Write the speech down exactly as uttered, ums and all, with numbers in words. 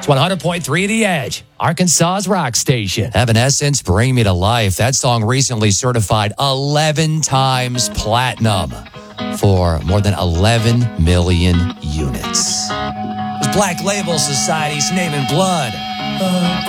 It's one hundred point three The Edge, Arkansas's rock station. Evanescence, Bring Me to Life. That song recently certified eleven times platinum for more than eleven million units. Black Label Society's Name in Blood.